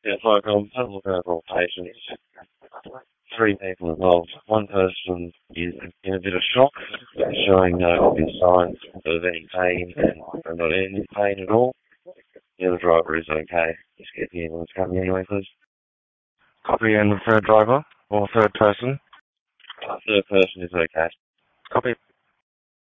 Yeah, so I've got overall patients. Three people involved. One person is in a bit of shock, showing no obvious signs of any pain and not any pain at all. The other driver is okay. Just get the ambulance coming anyway, please. Copy, and the third driver, or third person? Third person is okay. Copy.